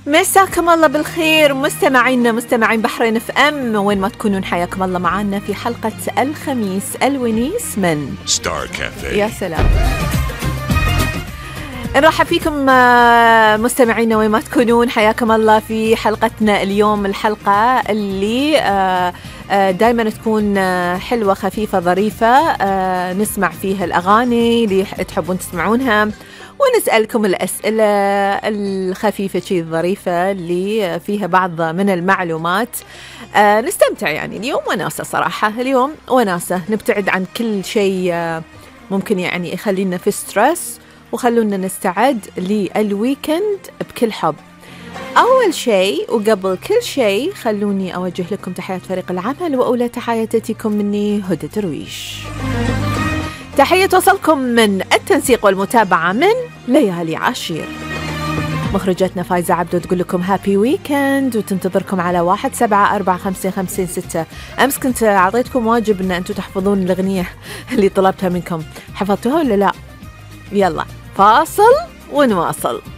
مساكم الله بالخير مستمعين بحرين اف ام وين ما تكونون، حياكم الله معنا في حلقة الخميس الونيس من ستار كافيه. يا سلام، نرحب فيكم مستمعينا وين ما تكونون، حياكم الله في حلقتنا اليوم. الحلقة اللي دايما تكون حلوة خفيفة ظريفة، نسمع فيها الأغاني اللي تحبون تسمعونها ونسألكم الأسئلة الخفيفة شيء الظريفة اللي فيها بعض من المعلومات. نستمتع يعني اليوم وناسة، صراحة اليوم وناسة، نبتعد عن كل شيء ممكن يعني يخلينا في ستريس، وخلونا نستعد للويكند بكل حب. أول شيء وقبل كل شيء خلوني أوجه لكم تحيات فريق العمل، وأولى تحياتكم مني هدى درويش. تحية توصلكم من التنسيق والمتابعة من ليالي عشير. مخرجتنا فايزة عبدو تقول لكم هابي ويكند، وتنتظركم على 17455556. أمس كنت أعطيتكم واجب أن أنتم تحفظون الأغنية اللي طلبتها منكم، حفظتوها ولا لا؟ يلا فاصل ونواصل.